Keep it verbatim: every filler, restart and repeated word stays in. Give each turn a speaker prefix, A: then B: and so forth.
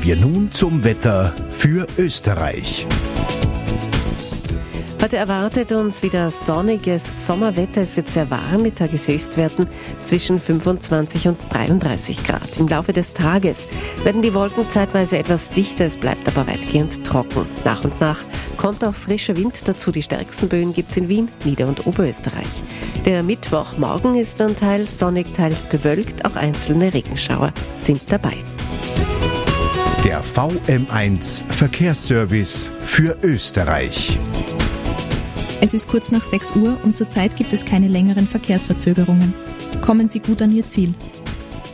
A: wir nun zum Wetter für Österreich.
B: Heute erwartet uns wieder sonniges Sommerwetter. Es wird sehr warm mit Tageshöchstwerten zwischen fünfundzwanzig und dreiunddreißig Grad. Im Laufe des Tages werden die Wolken zeitweise etwas dichter, es bleibt aber weitgehend trocken. Nach und nach kommt auch frischer Wind dazu. Die stärksten Böen gibt es in Wien, Nieder- und Oberösterreich. Der Mittwochmorgen ist dann teils sonnig, teils bewölkt. Auch einzelne Regenschauer sind dabei.
A: Der V M eins Verkehrsservice für Österreich.
C: Es ist kurz nach sechs Uhr und zurzeit gibt es keine längeren Verkehrsverzögerungen. Kommen Sie gut an Ihr Ziel.